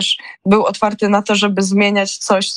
był otwarty na to, żeby zmieniać coś,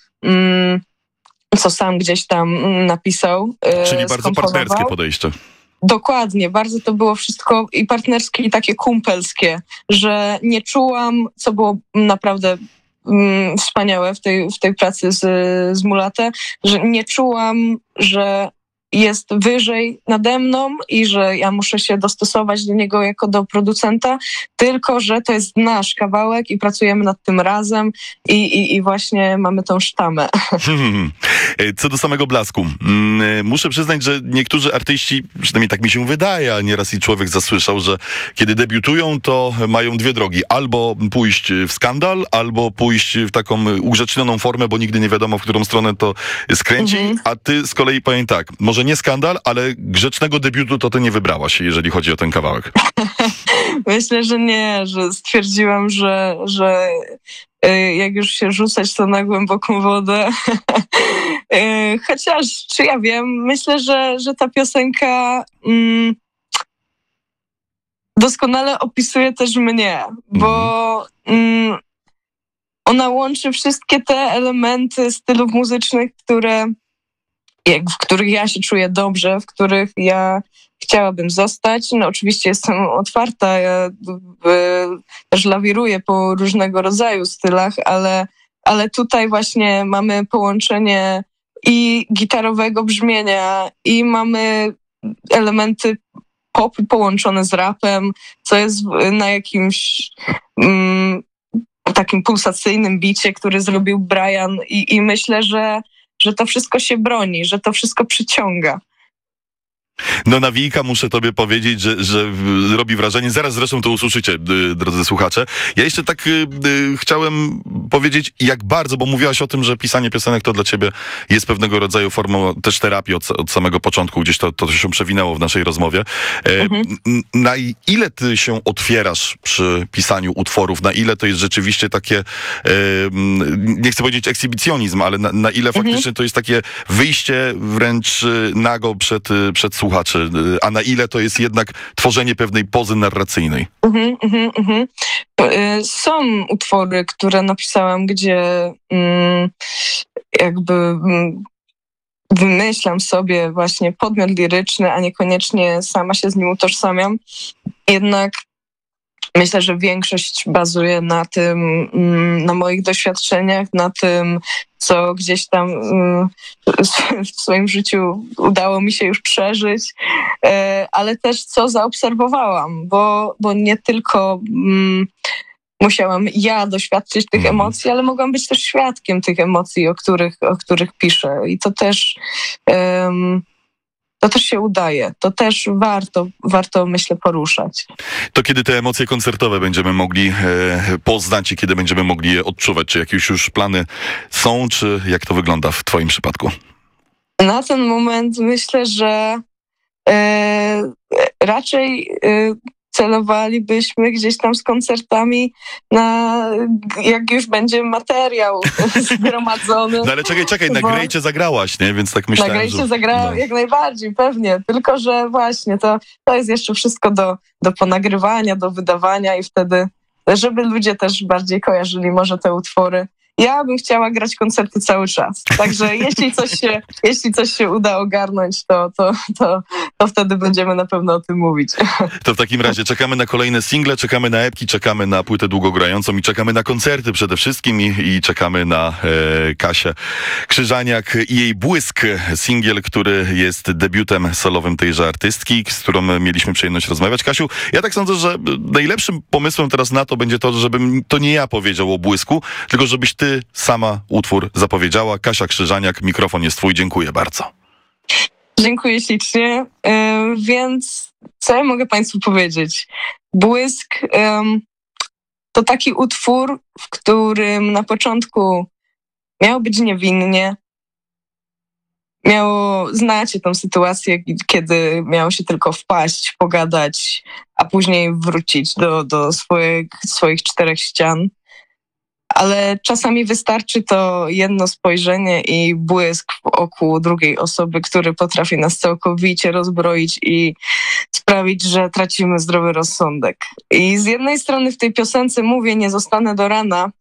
co sam gdzieś tam napisał. Czyli bardzo partnerskie podejście. Dokładnie, bardzo to było wszystko i partnerskie, i takie kumpelskie, że nie czułam, co było naprawdę wspaniałe w tej pracy z Mulate, że nie czułam, że jest wyżej nade mną i że ja muszę się dostosować do niego jako do producenta, tylko że to jest nasz kawałek i pracujemy nad tym razem i właśnie mamy tą sztamę. Co do samego blasku, muszę przyznać, że niektórzy artyści, przynajmniej tak mi się wydaje, a nieraz i człowiek zasłyszał, że kiedy debiutują, to mają dwie drogi. Albo pójść w skandal, albo pójść w taką ugrzecznioną formę, bo nigdy nie wiadomo, w którą stronę to skręci, a ty z kolei powiem tak, może nie skandal, ale grzecznego debiutu to ty nie wybrałaś, jeżeli chodzi o ten kawałek. Myślę, że nie, że stwierdziłam, że jak już się rzucać, to na głęboką wodę. Chociaż, czy ja wiem, myślę, że ta piosenka doskonale opisuje też mnie, bo ona łączy wszystkie te elementy stylów muzycznych, w których ja się czuję dobrze, w których ja chciałabym zostać. No oczywiście jestem otwarta, ja też lawiruję po różnego rodzaju stylach, ale tutaj właśnie mamy połączenie i gitarowego brzmienia, i mamy elementy pop połączone z rapem, co jest na jakimś takim pulsacyjnym bicie, który zrobił Brian i myślę, że to wszystko się broni, że to wszystko przyciąga. No nawijka, muszę tobie powiedzieć, że robi wrażenie. Zaraz zresztą to usłyszycie, drodzy słuchacze. Ja jeszcze tak chciałem powiedzieć, jak bardzo, bo mówiłaś o tym, że pisanie piosenek to dla ciebie jest pewnego rodzaju formą też terapii od samego początku. Gdzieś to się przewinęło w naszej rozmowie. Na ile ty się otwierasz przy pisaniu utworów? Na ile to jest rzeczywiście takie, nie chcę powiedzieć ekshibicjonizm, ale na ile faktycznie to jest takie wyjście wręcz nago przed słuchaczy, a na ile to jest jednak tworzenie pewnej pozy narracyjnej? Są utwory, które napisałam, gdzie wymyślam sobie właśnie podmiot liryczny, a niekoniecznie sama się z nim utożsamiam. Jednak myślę, że większość bazuje na tym, na moich doświadczeniach, na tym, co gdzieś tam w swoim życiu udało mi się już przeżyć, ale też co zaobserwowałam, bo nie tylko musiałam ja doświadczyć tych emocji, ale mogłam być też świadkiem tych emocji, o których piszę. I to też się udaje. To też warto, myślę, poruszać. To kiedy te emocje koncertowe będziemy mogli poznać i kiedy będziemy mogli je odczuwać? Czy jakieś już plany są, czy jak to wygląda w twoim przypadku? Na ten moment myślę, że raczej celowalibyśmy gdzieś tam z koncertami jak już będzie materiał zgromadzony. No ale czekaj, na Grejcie zagrałaś, nie? Więc tak myślałem, na Grejcie zagrałam, jak najbardziej, pewnie. Tylko że właśnie to jest jeszcze wszystko do ponagrywania, do wydawania i wtedy, żeby ludzie też bardziej kojarzyli może te utwory. Ja bym chciała grać koncerty cały czas. Także jeśli coś się uda ogarnąć, to wtedy będziemy na pewno o tym mówić. To w takim razie czekamy na kolejne single, czekamy na epki, czekamy na płytę długogrającą i czekamy na koncerty przede wszystkim i czekamy na Kasię Krzyżaniak i jej Błysk, singiel, który jest debiutem solowym tejże artystki, z którą mieliśmy przyjemność rozmawiać. Kasiu, ja tak sądzę, że najlepszym pomysłem teraz na to będzie to, żebym to nie ja powiedział o Błysku, tylko żebyś ty sama utwór zapowiedziała. Kasia Krzyżaniak, mikrofon jest twój. Dziękuję bardzo. Dziękuję ślicznie. Więc co ja mogę państwu powiedzieć? Błysk to taki utwór, w którym na początku miało być niewinnie. Znacie tą sytuację, kiedy miało się tylko wpaść, pogadać, a później wrócić do swoich czterech ścian. ale czasami wystarczy to jedno spojrzenie i błysk w oku drugiej osoby, który potrafi nas całkowicie rozbroić i sprawić, że tracimy zdrowy rozsądek. I z jednej strony w tej piosence mówię, nie zostanę do rana,